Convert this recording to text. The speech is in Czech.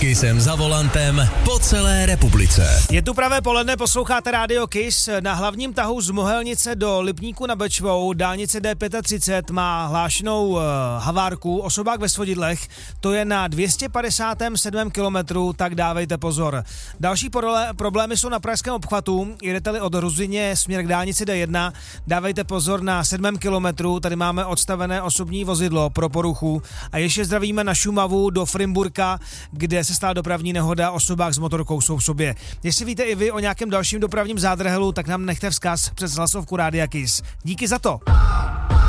Kissem za volantem po celé republice. Je tu pravé poledne, posloucháte Radio Kiss. Na hlavním tahu z Mohelnice do Lipníku nad Bečvou dálnice D35 má hlášenou havárku, osobák ve svodidlech, to je na 257. kilometru, tak dávejte pozor. Další problémy jsou na pražském obchvatu, jedete-li od Ruzyně směr k dálnici D1, dávejte pozor na 7. kilometru, tady máme odstavené osobní vozidlo pro poruchu a ještě zdravíme na Šumavu do Frimburka, kde se stala dopravní nehoda, osobák s motorkou jsou v sobě. Jestli víte i vy o nějakém dalším dopravním zádrhelu, tak nám nechte vzkaz přes hlasovku Rádia Kiss. Díky za to.